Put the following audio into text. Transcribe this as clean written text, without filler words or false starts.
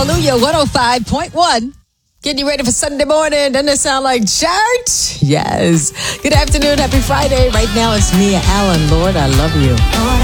Hallelujah 105.1. Getting you ready for Sunday morning. Doesn't it sound like church? Yes. Good afternoon. Happy Friday. Right now it's Mia Allen. Lord, I love you.